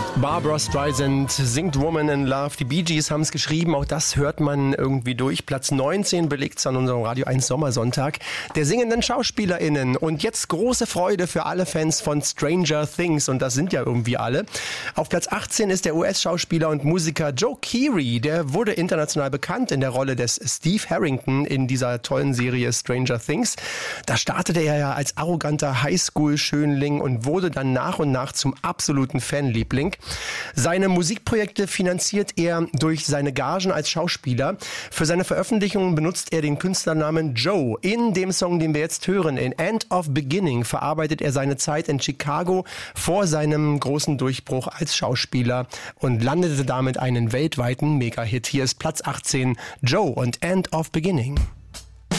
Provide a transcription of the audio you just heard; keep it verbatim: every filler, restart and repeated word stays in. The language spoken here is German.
Barbra Streisand singt Woman in Love. Die Bee Gees haben es geschrieben, auch das hört man irgendwie durch. Platz neunzehn belegt es an unserem Radio eins Sommersonntag der singenden SchauspielerInnen. Und jetzt große Freude für alle Fans von Stranger Things, und das sind ja irgendwie alle. Auf Platz achtzehn ist der U S-Schauspieler und Musiker Joe Keery. Der wurde international bekannt in der Rolle des Steve Harrington in dieser tollen Serie Stranger Things. Da startete er ja als arroganter Highschool-Schönling und wurde dann nach und nach zum absoluten Fanliebling. Seine Musikprojekte finanziert er durch seine Gagen als Schauspieler. Für seine Veröffentlichungen benutzt er den Künstlernamen Joe. In dem Song, den wir jetzt hören, in End of Beginning, verarbeitet er seine Zeit in Chicago vor seinem großen Durchbruch als Schauspieler und landete damit einen weltweiten Mega-Hit. Hier ist Platz achtzehn, Joe und End of Beginning.